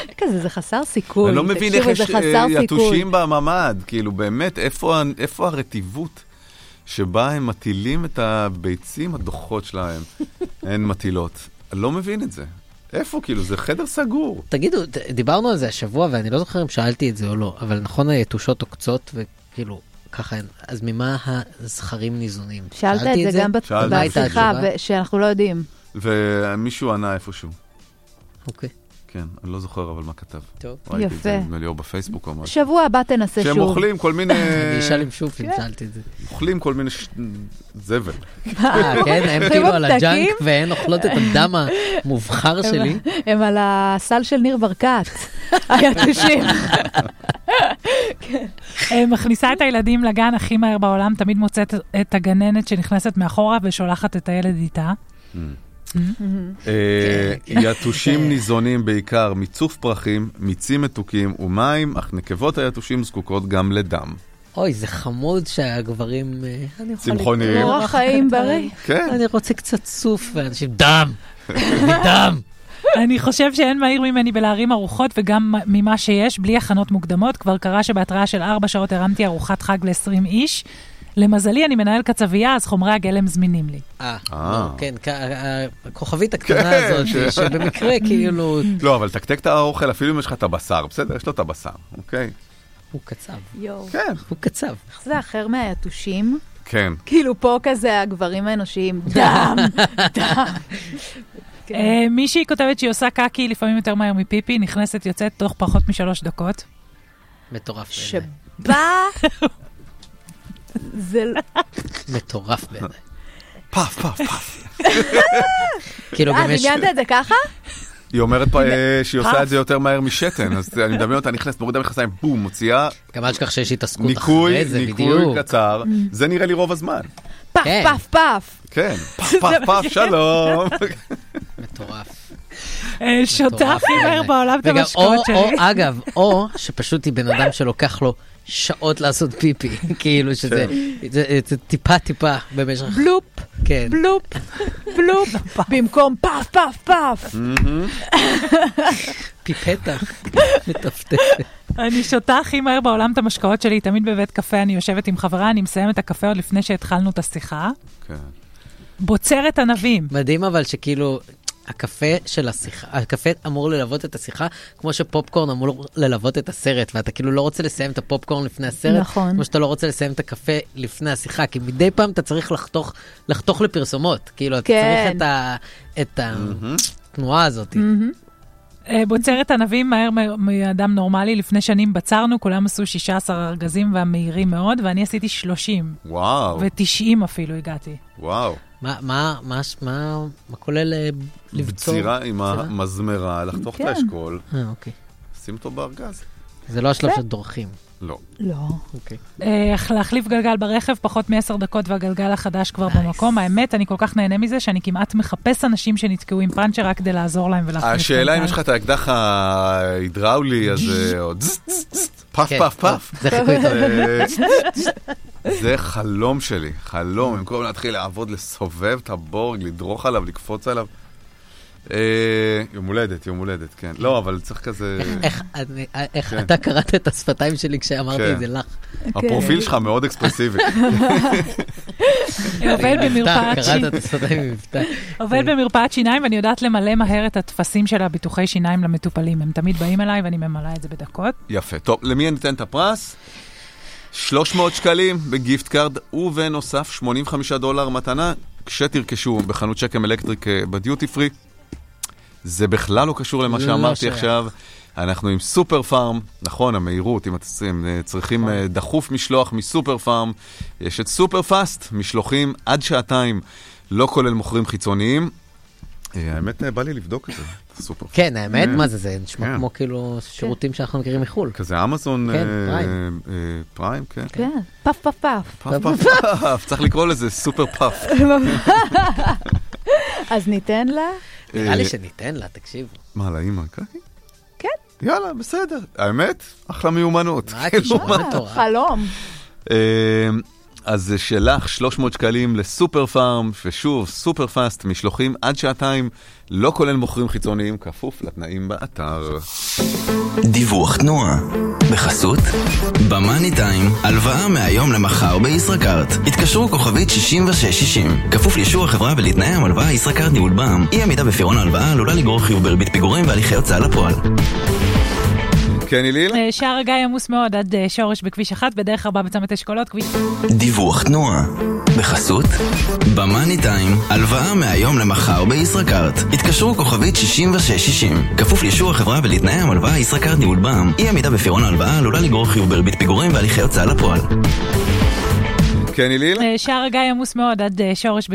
כזה, זה חסר סיכוי. אני לא מבין איך יש יתושים בממד, כאילו באמת, איפה הרטיבות שבה הם מטילים את הביצים הדוחות שלהם, הן מטילות. אני לא מבין את זה. איפה, כאילו, זה חדר סגור. תגידו, דיברנו על זה השבוע, ואני לא זוכר אם שאלתי את זה או לא, אבל נכון, היתושות עוקצות, וכאילו, ככה, אז ממה הזכרים ניזונים? שאלת את זה גם בשיחה, שאנחנו לא יודעים. ומישהו ענה איפשהו. אוקיי. כן, אני לא זוכר אבל מה כתב. טוב. ראיתי את זה מליאור בפייסבוק או משהו. שבוע הבא תנסה שוב. שהם אוכלים כל מיני... אני אשאל אם שוב אם שאלתי את זה. אוכלים כל מיני זבל. כן, הם כאילו על הג'אנק, והן אוכלות את הדם המובחר שלי. הם על הסל של ניר ברקת. היתושים. מכניסה את הילדים לגן הכי מהר בעולם, תמיד מוצאת את הגננת שנכנסת מאחורה ושולחת את הילד איתה. יתושים ניזונים בעיקר מצוף פרחים, מיצים מתוקים ומים, אך נקבות היתושים זקוקות גם לדם. אוי, זה חמוד שהגברים... צמחוניים. אורח חיים בריא. אני רוצה קצת סוף, ואנשים דם, דם. אני חושב שאין מהיר ממני בלהרים ארוחות, וגם ממה שיש, בלי הכנות מוקדמות. כבר קרה שבהתראה של 4 שעות הרמתי ארוחת חג ל-20 איש. למזלי, אני מנהל קצבייה, אז חומרי הגלם זמינים לי. כן, הכוכבית הקטנה הזאת, שבמקרה כאילו... לא, אבל תקתק את האוכל, אפילו אם יש לך את הבשר, בסדר, יש לו את הבשר, אוקיי? הוא קצב. כן. הוא קצב. איך זה אחר מהיתושים? כן. כאילו פה כזה הגברים האנושיים, דם, דם. מישהי כותבת שהיא עושה קקי לפעמים יותר מהר מפיפי, נכנסת יוצאת תוך פחות מ3 דקות. מטורף. שבא... זה לא... מטורף בעיניי. פף, פף, פף. כאילו גם יש... דמיינת את זה ככה? היא אומרת פה שהיא עושה את זה יותר מהר משתן, אז אני מדמיין אותה, נכנסת, מורידה מכנסיים, בום, מוציאה... גם אל שכח שיש התעסקות אחרי זה, בדיוק. ניקוי קצר, זה נראה לי רוב הזמן. פף, פף, פף. כן, פף, פף, פף, שלום. מטורף. שותה הכי מהר בעולם את המשקעות שלי. או, אגב, או שפשוט היא בן אדם שלוקח לו שעות לעשות פיפי, כאילו שזה טיפה במשך... בלופ, כן. בלופ, בלופ, במקום פף, פף, פף. פיפטה, מטפטפת. אני שותה הכי מהר בעולם את המשקעות שלי, תמיד בבית קפה, אני יושבת עם חברה, אני מסיימת את הקפה עוד לפני שהתחלנו את השיחה. כן. בוצרת ענבים. מדהים אבל שכאילו... הקפה של השיחה, הקפה אמור ללוות את השיחה, כמו שפופקורן אמור ללוות את הסרט, ואתה כאילו לא רוצה לסיים את הפופקורן לפני הסרט, נכון. כמו שאתה לא רוצה לסיים את הקפה לפני השיחה, כי מדי פעם אתה צריך לחתוך לפרסומות, כאילו אתה צריך את התנועה הזאת. בוצרת ענבים מהר מאדם נורמלי, לפני שנים בצרנו, כולם עשו 16 ארגזים והמהירים מאוד, ואני עשיתי 30. וואו. ו90 אפילו הגעתי. וואו. מה כולל לבצור? בצירה עם המזמרה, לחתוך את האשכול. אוקיי. שים אותו בארגז. זה לא השלב של דורכים. לא. לא. אוקיי. להחליף גלגל ברכב, פחות מ10 דקות והגלגל החדש כבר במקום. האמת, אני כל כך נהנה מזה שאני כמעט מחפש אנשים שנתקעו עם פאנצ'ר רק כדי לעזור להם ולהחליף גלגל. השאלה אם יש לך את האקדח ההידראולי הזה, או פף פף פף. זה חיקוי זה חלום שלי, חלום. אם קודם להתחיל לעבוד, לסובב את הבורג, לדרוך עליו, לקפוץ עליו. יום הולדת, כן. לא, אבל צריך כזה... איך אתה קראת את השפתיים שלי כשאמרתי את זה לך? הפרופיל שלך מאוד אקספרסיבי. עובד במרפאת שיניים, ואני יודעת למלא מהר את התפסים של הביטוחי שיניים למטופלים. הם תמיד באים אליי, ואני ממלאה את זה בדקות. יפה. טוב, למי ניתן את הפרס? 300 שקלים בגיפט קארד, ובנוסף $85 מתנה, כשתרכשו בחנות שקם אלקטריק בדיוטי פרי. זה בכלל לא קשור למה שאמרתי עכשיו. אנחנו עם סופר פארם, נכון, המהירות, אם אתם צריכים דחוף משלוח מסופר פארם, יש את סופר פאסט, משלוחים עד 2 שעתיים, לא כולל מוכרים חיצוניים. האמת, בא לי לבדוק את זה, סופר פארם. כן, האמת, מה זה? זה נשמע כמו כאילו שירותים שאנחנו מכירים מחול. כזה אמזון פריים, כן. כן, פף פף פף. פף פף פף, צריך לקרוא לזה סופר פאף. אז ניתן לה? נראה לי שניתן לה, תקשיבו. מה, לאמא? כן. יאללה, בסדר. האמת, אחלה מיומנות. חלום. אז זה שלך 300 שקלים לסופר פארם, ושוב, סופר פאסט, משלוחים עד שעתיים, לא כולל מוכרים חיצוניים, כפוף לתנאים באתר. דיווח תנועה בחסות במאני טיים, הלוואה מהיום למחר בישראכרט. התקשרו כוכבית 6660, כפוף לאישור החברה ולתנאי המלוואה. ישראכרט ניהול בע"מ. אי עמידה בפירעון ההלוואה עלולה לגרור חיוב בריבית פיגורים והליכי הוצאה לפועל. כן, איליל? שער הגיא עמוס מאוד עד שורש בכביש 1, בדרך 4 בצומת אשכולות, כביש... דיווח תנועה בחסות במאני טיים, הלוואה מהיום למחר בישראכרט. התקשרו כוכבית 6660, כפוף לאישור החברה ולתנאי המלוואה. ישראכרט ניהול בע"מ. אי עמידה בפירעון ההלוואה עלולה לגרור חיוב בריבית פיגורים והליכי הוצאה לפועל. כן, איליל? שער הגיא עמוס מאוד עד שורש